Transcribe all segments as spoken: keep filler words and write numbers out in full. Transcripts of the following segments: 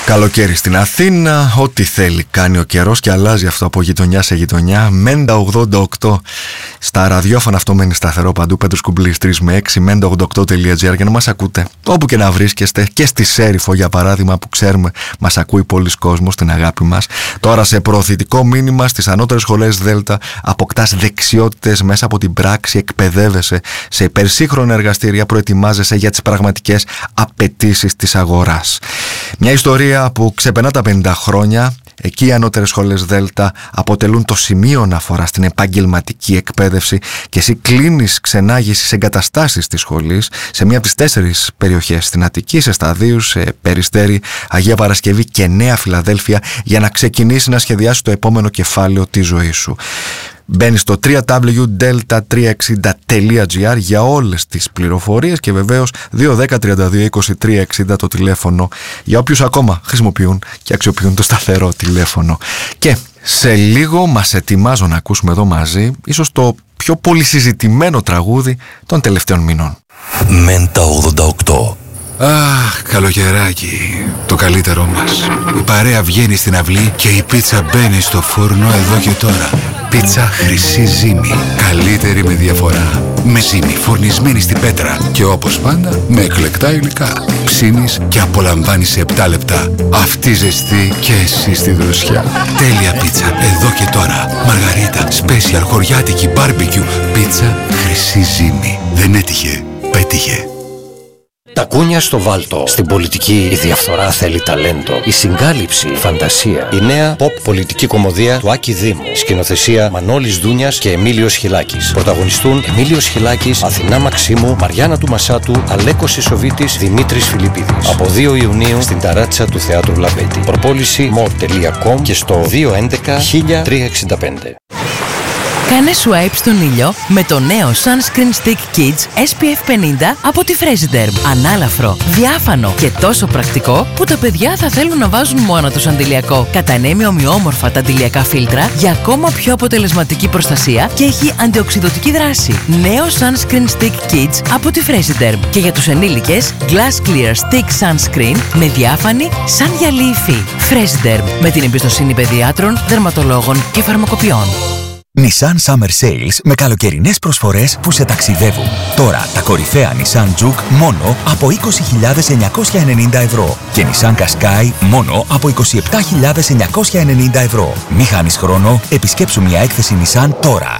Καλοκαίρι στην Αθήνα, ό,τι θέλει κάνει ο καιρός και αλλάζει αυτό από γειτονιά σε γειτονιά. Μέντα ογδόντα οκτώ στα ραδιόφωνα, αυτό μένει σταθερό παντού. Πέτρος Κουμπλής τρεις με έξι, μέντα ογδόντα οκτώ τελεία τζι άρ για να μας ακούτε όπου και να βρίσκεστε. Και στη Σέριφο, για παράδειγμα, που ξέρουμε μας ακούει πολλοί κόσμος, την αγάπη μας. Τώρα σε προωθητικό μήνυμα στις ανώτερες σχολές Δέλτα, αποκτάς δεξιότητες μέσα από την πράξη, εκπαιδεύεσαι σε υπερσύγχρονα εργαστήρια, προετοιμάζεσαι για τις πραγματικές απαιτήσεις της αγοράς. Μια ιστορία που ξεπερνά τα πενήντα χρόνια. Εκεί οι ανώτερες σχολές Δέλτα αποτελούν το σημείο αναφορά στην επαγγελματική εκπαίδευση και εσύ κλείνεις ξενάγησης εγκαταστάσεις της σχολής σε μία από τις τέσσερις περιοχές στην Αττική, σε Σταδίους, σε Περιστέρι, Αγία Παρασκευή και Νέα Φιλαδέλφια για να ξεκινήσεις να σχεδιάσεις το επόμενο κεφάλαιο της ζωής σου. Μπαίνεις στο double-u double-u double-u τελεία delta τριακόσια εξήντα τελεία τζι άρ για όλες τις πληροφορίες και βεβαίως δύο δέκα τριάντα δύο είκοσι τρία εξήντα το τηλέφωνο για όποιους ακόμα χρησιμοποιούν και αξιοποιούν το σταθερό τηλέφωνο. Και σε λίγο μας ετοιμάζω να ακούσουμε εδώ μαζί ίσως το πιο πολυσυζητημένο τραγούδι των τελευταίων μηνών. Μέντα ογδόντα οκτώ. Αχ, καλοκαιράκι, το καλύτερό μας. Η παρέα βγαίνει στην αυλή και η πίτσα μπαίνει στο φούρνο εδώ και τώρα. Πίτσα Χρυσή Ζύμη, καλύτερη με διαφορά. Με ζύμη φουρνισμένη στην πέτρα και όπως πάντα με εκλεκτά υλικά. Ψήνεις και απολαμβάνεις σε επτά λεπτά. Αυτή ζεστή και εσύ στη δροσιά. Τέλεια πίτσα εδώ και τώρα. Μαργαρίτα, special, χωριάτικη, μπάρμπεκιου. Πίτσα Χρυσή Ζύμη. Δεν έτυχε, πέτυχε. Τα κούνια στο βάλτο. Στην πολιτική η διαφθορά θέλει ταλέντο. Η συγκάλυψη, φαντασία. Η νέα pop πολιτική κομμωδία του Άκη Δήμου. Σκηνοθεσία Μανώλης Δούνιας και Εμίλιος Χιλάκης. Πρωταγωνιστούν Εμίλιος Χιλάκης, Αθηνά Μαξίμου, Μαριάννα του Μασάτου, Αλέκος Ισοβίτης, Δημήτρης Φιλιππίδης. Από δύο Ιουνίου στην ταράτσα του Θεάτρου Λαμπέτη. Προπόληση μορ τελεία κομ και στο δύο έντεκα χίλια τριακόσια εξήντα πέντε. Κάνε swipe στον ήλιο με το νέο Sunscreen Stick Kids ες πι εφ πενήντα από τη Fresiderm. Ανάλαφρο, διάφανο και τόσο πρακτικό που τα παιδιά θα θέλουν να βάζουν μόνο τους αντιλιακό. Κατανέμει ομοιόμορφα τα αντιλιακά φίλτρα για ακόμα πιο αποτελεσματική προστασία και έχει αντιοξυδωτική δράση. Νέο Sunscreen Stick Kids από τη Fresiderm. Και για τους ενήλικες, Glass Clear Stick Sunscreen με διάφανη σαν γυαλί υφή. Fresiderm, με την εμπιστοσύνη παιδιάτρων, δερματολόγων και φαρμακοποιών. Nissan Summer Sales με καλοκαιρινές προσφορές που σε ταξιδεύουν. Τώρα τα κορυφαία Nissan Juke μόνο από είκοσι χιλιάδες εννιακόσια ενενήντα ευρώ και Nissan Qashqai μόνο από είκοσι επτά χιλιάδες εννιακόσια ενενήντα ευρώ. Μη χάνεις χρόνο, επισκέψου μια έκθεση Nissan τώρα.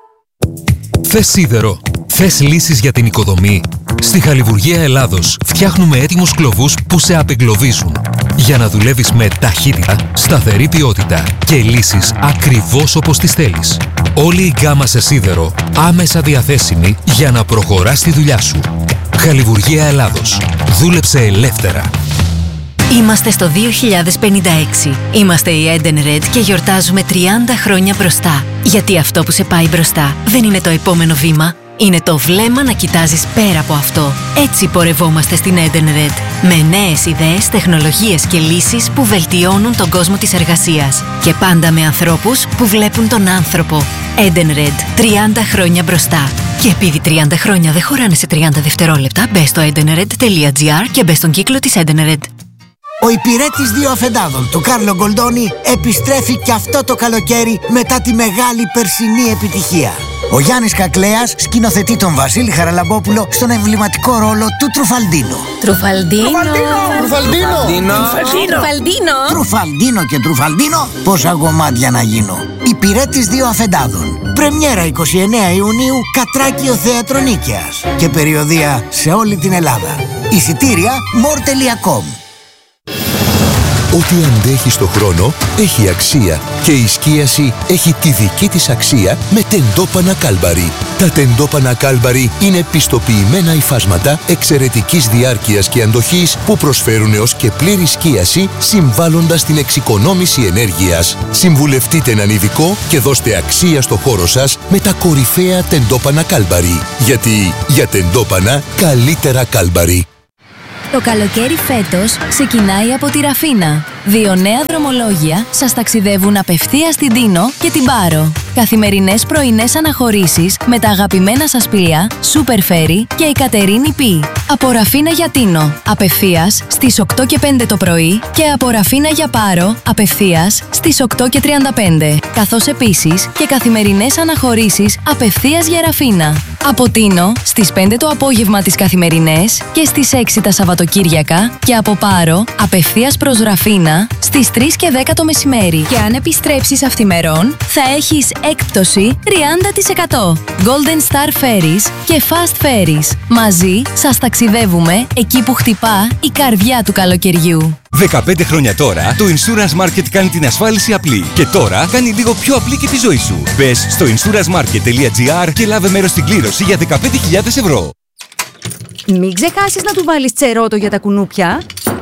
Θες σίδερο? Θες λύσεις για την οικοδομή? Στη Χαλιβουργία Ελλάδος φτιάχνουμε έτοιμους κλωβούς που σε απεγκλωβίζουν για να δουλεύεις με ταχύτητα, σταθερή ποιότητα και λύσεις ακριβώς όπως τις θέλεις. Όλη η γκάμα σε σίδερο άμεσα διαθέσιμη για να προχωράς τη δουλειά σου. Χαλιβουργία Ελλάδος. Δούλεψε ελεύθερα. Είμαστε στο δύο χιλιάδες πενήντα έξι. Είμαστε η Edenred και γιορτάζουμε τριάντα χρόνια μπροστά. Γιατί αυτό που σε πάει μπροστά δεν είναι το επόμενο βήμα. Είναι το βλέμμα να κοιτάζεις πέρα από αυτό. Έτσι πορευόμαστε στην Edenred. Με νέες ιδέες, τεχνολογίες και λύσεις που βελτιώνουν τον κόσμο της εργασίας. Και πάντα με ανθρώπους που βλέπουν τον άνθρωπο. Edenred. τριάντα χρόνια μπροστά. Και επειδή τριάντα χρόνια δεν χωράνε σε τριάντα δευτερόλεπτα, μπες στο edenred τελεία τζι άρ και μπες στον κύκλο της Edenred. Ο υπηρέτης δύο αφεντάδων του Κάρλο Γκολντόνι επιστρέφει και αυτό το καλοκαίρι μετά τη μεγάλη περσινή επιτυχία. Ο Γιάννης Κακλέας σκηνοθετεί τον Βασίλη Χαραλαμπόπουλο στον εμβληματικό ρόλο του Τρουφαλντίνο. Τρουφαλντίνο! Τρουφαλντίνο! Τρουφαλντίνο! Τρουφαλντίνο και Τρουφαλντίνο, πόσα γομάτια να γίνω. Υπηρέτης δύο αφεντάδων. Πρεμιέρα εικοστή ενάτη Ιουνίου, Κατράκιο Θέατρο Νίκαιας. Και περιοδεία σε όλη την Ελλάδα. Εισιτήρια μορ τελεία κομ. Ό,τι αντέχει στο χρόνο έχει αξία και η σκίαση έχει τη δική της αξία με τεντόπανα Κάλμπαρι. Τα τεντόπανα Κάλμπαρι είναι πιστοποιημένα υφάσματα εξαιρετικής διάρκειας και αντοχής που προσφέρουν έως και πλήρη σκίαση συμβάλλοντας στην εξοικονόμηση ενέργειας. Συμβουλευτείτε έναν ειδικό και δώστε αξία στο χώρο σας με τα κορυφαία τεντόπανα Κάλμπαρι. Γιατί για τεντόπανα καλύτερα Κάλμπαρι. Το καλοκαίρι φέτος ξεκινάει από τη Ραφίνα. Δύο νέα δρομολόγια σας ταξιδεύουν απευθείας στην Τίνο και την Πάρο. Καθημερινές πρωινές αναχωρήσεις με τα αγαπημένα σας πλοία Super Ferry και η Κατερίνη Πι. Από Ραφίνα για Τίνο, απευθείας στις οκτώ και πέντε το πρωί και από Ραφίνα για Πάρο, απευθείας στις οκτώ και τριάντα πέντε. Καθώς επίσης και καθημερινές αναχωρήσεις απευθείας για Ραφίνα. Από Τίνο στις πέντε το απόγευμα τις καθημερινές και στις έξι τα Σαββατοκύριακα και από Πάρο απευθείας προς Ραφίνα στις τρεις και δέκα το μεσημέρι. Και αν επιστρέψεις αυθημερών θα έχεις έκπτωση τριάντα τοις εκατό. Golden Star Ferries και Fast Ferries. Μαζί σας ταξιδεύουμε εκεί που χτυπά η καρδιά του καλοκαιριού. δεκαπέντε χρόνια τώρα, το Insurance Market κάνει την ασφάλιση απλή. Και τώρα κάνει λίγο πιο απλή και τη ζωή σου. Μπες στο insurance market τελεία gr και λάβε μέρος στην κλήρωση για δεκαπέντε χιλιάδες ευρώ. Μην ξεχάσεις να του βάλεις τσερότο για τα κουνούπια.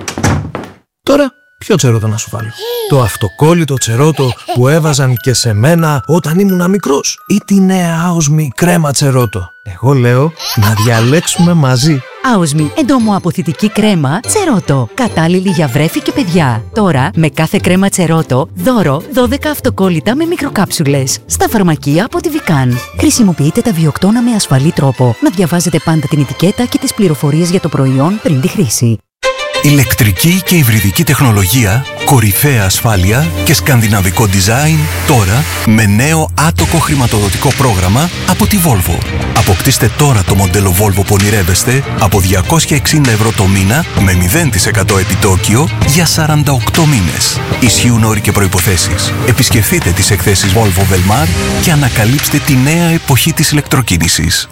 Τώρα, ποιο τσερότο να σου βάλω? Το αυτοκόλλητο τσερότο που έβαζαν και σε μένα όταν ήμουν μικρός, ή τη νέα Άοσμη κρέμα τσερότο? Εγώ λέω να διαλέξουμε μαζί. Άοσμη, εντομοαποθητική κρέμα τσερότο. Κατάλληλη για βρέφη και παιδιά. Τώρα, με κάθε κρέμα τσερότο, δώρο δώδεκα αυτοκόλλητα με μικροκάψουλες. Στα φαρμακεία από τη Βικάν. Χρησιμοποιείτε τα βιοκτώνα με ασφαλή τρόπο. Να διαβάζετε πάντα την ετικέτα και τις πληροφορίες για το προϊόν πριν τη χρήση. Ηλεκτρική και υβριδική τεχνολογία, κορυφαία ασφάλεια και σκανδιναβικό design τώρα με νέο άτοκο χρηματοδοτικό πρόγραμμα από τη Volvo. Αποκτήστε τώρα το μοντέλο Volvo που ονειρεύεστε από διακόσια εξήντα ευρώ το μήνα με μηδέν τοις εκατό επιτόκιο για σαράντα οκτώ μήνες. Ισχύουν όροι και προϋποθέσεις. Επισκεφτείτε τις εκθέσεις Volvo Velmar και ανακαλύψτε τη νέα εποχή της ηλεκτροκίνησης.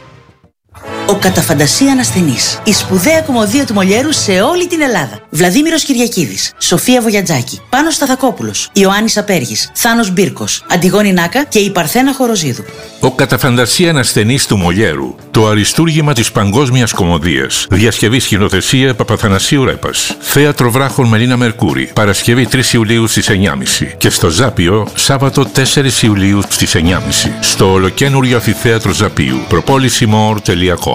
Ο κατά φαντασία ανασθενής. Η σπουδαία κομμωδία του Μολιέρου σε όλη την Ελλάδα. Βλαδίμηρος Κυριακίδης, Σοφία Βογιατζάκη, Πάνος Σταθακόπουλος, Ιωάννης Απέργης, Θάνος Μπίρκος, Αντιγόνη Νάκα και η Παρθένα Χοροζίδου. Ο κατά φαντασία ανασθενής του Μολιέρου. Το αριστούργημα της παγκόσμιας κομμωδίας. Διασκευή σκηνοθεσία Παπαθανασίου Ρέπας. Θέατρο Βράχων Μελίνα Μερκούρη. Παρασκευή τρεις Ιουλίου στις εννιά και μισή. Και στο Ζάπιο Σάββατο τέσσερις Ιουλίου στις εννιά και μισή. Στο ολοκένουργιο Αμφιθέατρο Ζαπίου. προπόληση μορ τελεία κομ.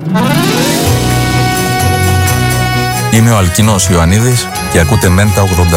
Είμαι ο Αλκίνος Ιωαννίδης και ακούτε Μέντα ογδόντα.